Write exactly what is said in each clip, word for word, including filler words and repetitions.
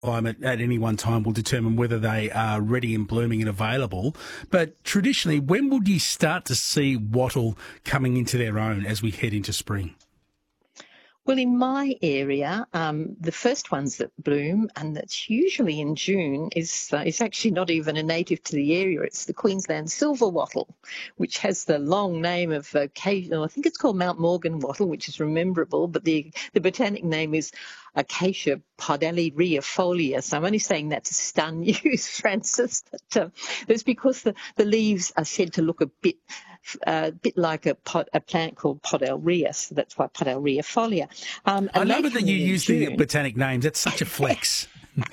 climate at any one time will determine whether they are ready and blooming and available. But traditionally, when would you start to see wattle coming into their own as we head into spring? Well, in my area, um, the first ones that bloom, and that's usually in June, is uh, is actually not even a native to the area. It's the Queensland silver wattle, which has the long name of uh, I think it's called Mount Morgan wattle, which is rememberable, but the, the botanic name is Acacia podaleriifolia. So I'm only saying that to stun you, Francis. But uh, it's because the, the leaves are said to look a bit a uh, bit like a, pot, a plant called Podalria, so that's why Podaleriifolia. Um, I love it that you use June, the botanic names. That's such a flex.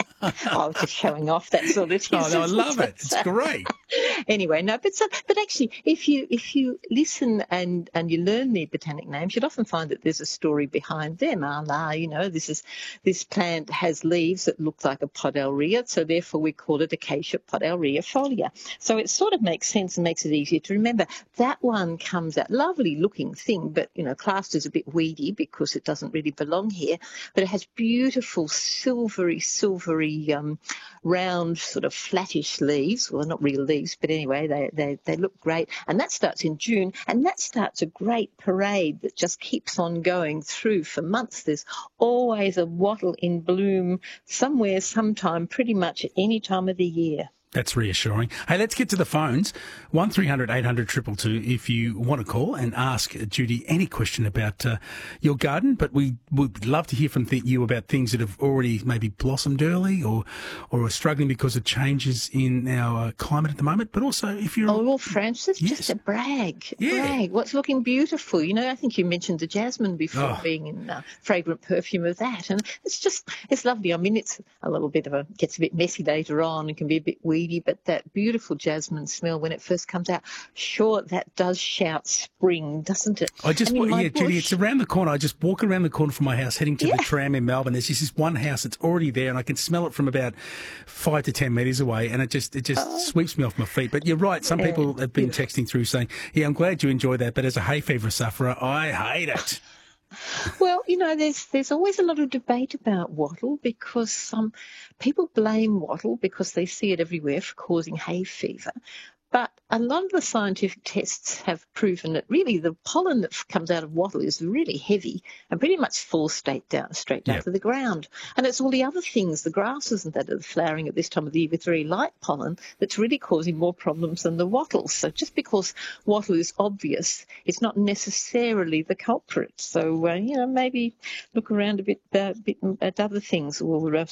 Oh, just showing off, that's all it is. Oh, no, I love it. It's great. Anyway, no, but so, but actually, if you if you listen and and you learn the botanic names, you'd often find that there's a story behind them. Ah, la, you know, this is this plant has leaves that look like a podalria, so therefore we call it Acacia podaleriifolia. So it sort of makes sense and makes it easier to remember. That one comes out, lovely looking thing, but you know, classed as a bit weedy because it doesn't really belong here. But it has beautiful silvery, silvery. Um, round, sort of flattish leaves. Well, not real leaves, but anyway, they, they, they look great. And that starts in June, and that starts a great parade that just keeps on going through for months. There's always a wattle in bloom somewhere, sometime, pretty much at any time of the year. That's reassuring. Hey, let's get to the phones. one three hundred eight hundred two two two if you want to call and ask Judy any question about uh, your garden. But we would love to hear from th- you about things that have already maybe blossomed early or or are struggling because of changes in our uh, climate at the moment. But also if you're... Oh, well, Francis, yes. just a brag. A yeah. brag. What's looking beautiful? You know, I think you mentioned the jasmine before oh. being in uh, fragrant perfume of that. And it's just, it's lovely. I mean, it's a little bit of a, gets a bit messy later on and can be a bit weedy. But that beautiful jasmine smell when it first comes out, sure, that does shout spring, doesn't it? I just, and yeah, bush, Judy, it's around the corner. I just walk around the corner from my house heading to yeah. the tram in Melbourne. There's just this one house that's already there and I can smell it from about five to ten metres away and it just it just oh. sweeps me off my feet. But you're right, some yeah. people have been texting through saying, yeah, I'm glad you enjoy that, but as a hay fever sufferer, I hate it. Well, you know, there's there's always a lot of debate about wattle because some um, people blame wattle because they see it everywhere for causing hay fever. But a lot of the scientific tests have proven that really the pollen that comes out of wattle is really heavy and pretty much falls straight down, straight down yep. to the ground. And it's all the other things, the grasses and that are flowering at this time of the year with very light pollen, that's really causing more problems than the wattle. So just because wattle is obvious, it's not necessarily the culprit. So, uh, you know, maybe look around a bit, uh, bit at other things or uh,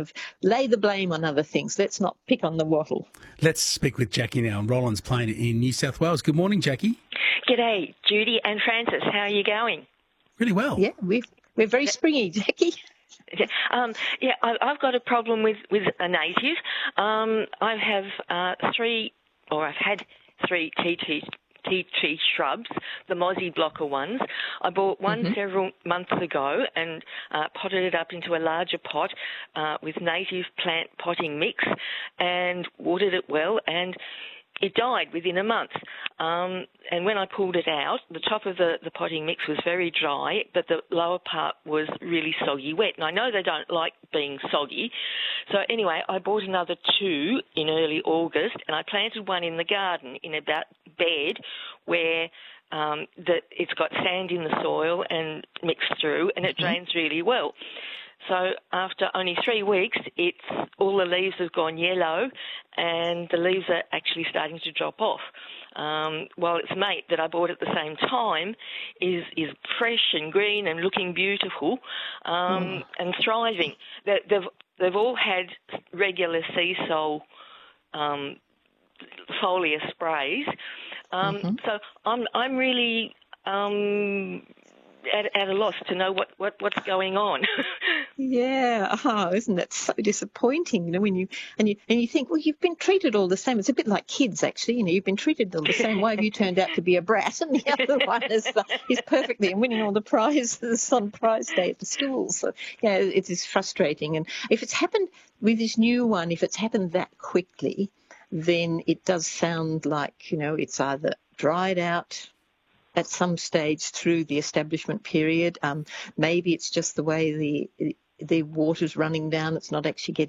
lay the blame on other things. Let's not pick on the wattle. Let's speak with Jackie now. Roland's Plain in New South Wales. Good morning, Jackie. G'day, Judy and Francis. How are you going? Really well. Yeah, we're, we're very springy, Jackie. Um, yeah, I, I've got a problem with, with a native. Um, I have uh, three, or I've had three tea tree, tea tree shrubs, the mozzie blocker ones. I bought one mm-hmm. several months ago and uh, potted it up into a larger pot uh, with native plant potting mix and watered it well, and it died within a month. Um, and when I pulled it out, the top of the, the potting mix was very dry, but the lower part was really soggy wet. And I know they don't like being soggy. So anyway, I bought another two in early August, and I planted one in the garden in a bed where um, that it's got sand in the soil and mixed through, and it drains really well. So after only three weeks, it's all the leaves have gone yellow and the leaves are actually starting to drop off. Um, while its mate that I bought at the same time is is fresh and green and looking beautiful um, mm. and thriving. They, they've they've all had regular sea sole um, foliar sprays. Um, mm-hmm. So I'm I'm really um, at, at a loss to know what, what, what's going on. Yeah, oh, isn't that so disappointing? You know, when you and you and you think, well, you've been treated all the same. It's a bit like kids, actually. You know, you've been treated all the same. Why have you turned out to be a brat? And the other one is uh, is perfectly and winning all the prizes on prize day at the school. So yeah, it is frustrating. And if it's happened with this new one, if it's happened that quickly, then it does sound like, you know, it's either dried out at some stage through the establishment period. Um, maybe it's just the way the the water's running down. It's not actually getting